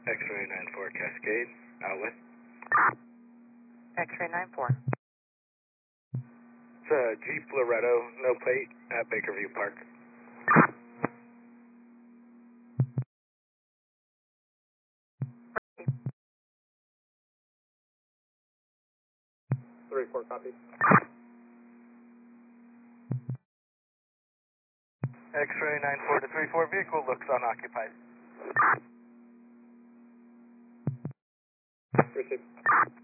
X-ray 94 Cascade, out with. X-ray 94. It's a Jeep Loretto, no plate, at Bakerview Park. Three, four, copy. X-ray 94 to 34, vehicle looks unoccupied. Received.